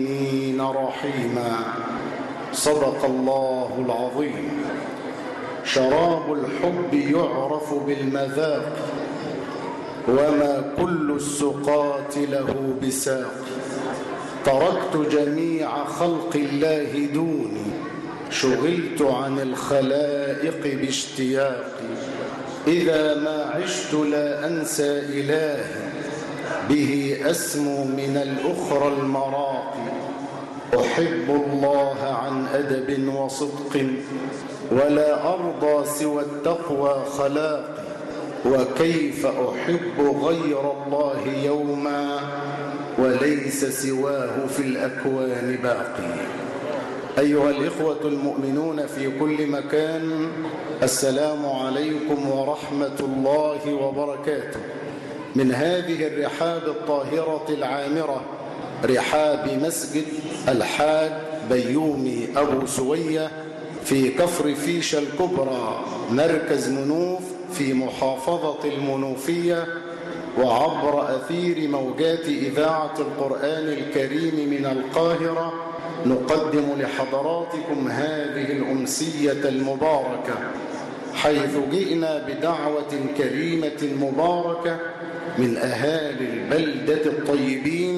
رحيما. صدق الله العظيم. شراب الحب يعرف بالمذاق، وما كل السقاة له بساق. تركت جميع خلق الله دوني، شغلت عن الخلائق باشتياقي. إذا ما عشت لا أنسى إلهي، به أسمو من الأخرى المراقي. أحب الله عن أدب وصدق، ولا أرضى سوى التقوى خلاقي. وكيف أحب غير الله يوما، وليس سواه في الأكوان باقي. أيها الإخوة المؤمنون في كل مكان، السلام عليكم ورحمة الله وبركاته. من هذه الرحاب الطاهرة العامرة، رحاب مسجد الحاج بيومي أبو سوية في كفر فيشة الكبرى، مركز منوف في محافظة المنوفية، وعبر أثير موجات إذاعة القرآن الكريم من القاهرة، نقدم لحضراتكم هذه الأمسية المباركة، حيث جئنا بدعوة كريمة مباركة من أهالي البلدة الطيبين